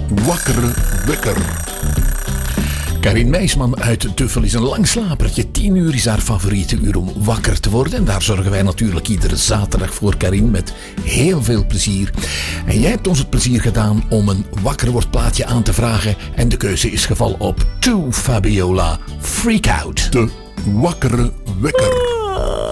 wakkere wekker. Karin Meisman uit Tuffel is een langslapertje. 10 uur is haar favoriete uur om wakker te worden. En daar zorgen wij natuurlijk iedere zaterdag voor, Karin, met heel veel plezier. En jij hebt ons het plezier gedaan om een wakkerwordplaatje aan te vragen. En de keuze is gevallen op To Fabiola, Freak Out. De wakkere wekker.